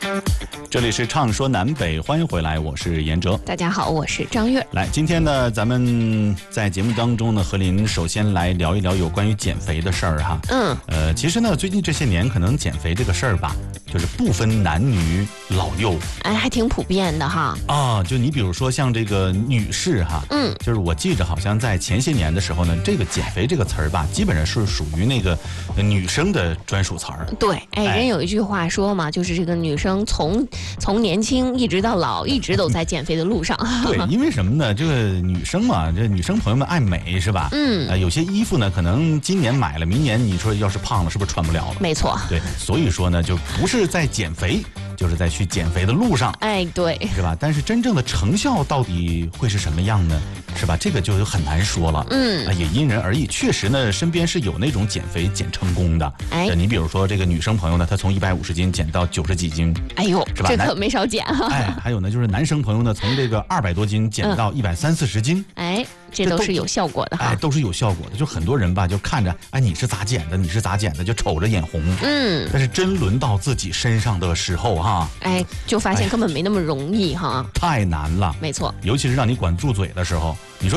这里是畅说南北，欢迎回来，我是严哲。 大家好，我是张悦。 来，今天呢，咱们在节目当中呢，和您首先来聊一聊有关于减肥的事儿哈。其实呢，最近这些年可能减肥这个事儿吧，就是不分男女老幼， 还挺普遍的哈。 就你比如说像这个女士哈，就是我记着好像在前些年的时候呢，这个减肥这个词儿吧，基本上是属于那个女生的专属词儿。 对，人有一句话说嘛，就是这个女生从年轻一直到老，一直都在减肥的路上。 对，因为什么呢？这个女生嘛，这女生朋友们爱美是吧？有些衣服呢，可能今年买了，明年你说要是胖了，是不是穿不了了？ 没错。 对，所以说呢，就不是在减肥，就是在去减肥的路上。 对， 是吧？但是真正的成效到底会是什么样呢？是吧？这个就很难说了。也因人而异。确实呢，身边是有那种减肥减成功的。你比如说这个女生朋友呢，她从150斤减到90几斤。是吧？ 这可没少减哈。 还有呢，就是男生朋友呢，从这个200多斤减到130、40斤。 这都是有效果的哈。 都是有效果的。就很多人吧，就看着你是咋减的，你是咋减的，就瞅着眼红。但是真轮到自己身上的时候哈， 就发现根本没那么容易哈。 太难了。 没错。 尤其是让你管住嘴的时候，你说